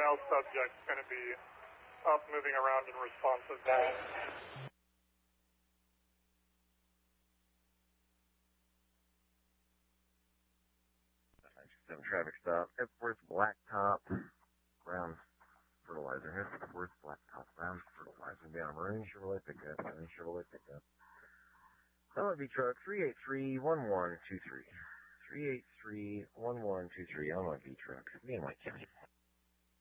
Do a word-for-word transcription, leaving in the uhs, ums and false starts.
male subject's going to be up, moving around in responsive mode. Seven traffic stop, Epworth Blacktop, Brown Fertilizer, Epworth Blacktop, Brown Fertilizer, be on a Maroon Chevrolet pickup, Maroon Chevrolet pickup. L V truck three eight three, one one two three. three eight three, one one two three, L V truck, be in White County.